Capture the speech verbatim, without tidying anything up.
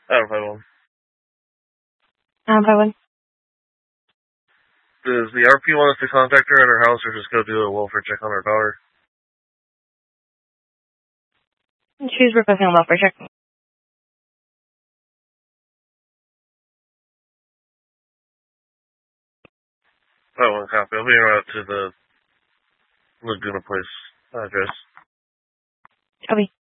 Adam five one. Adam five one. Does the R P want us to contact her at her house or just go do a welfare check on her daughter? She's requesting a welfare check. five one copy. I'll be around to the Laguna Place address. Copy.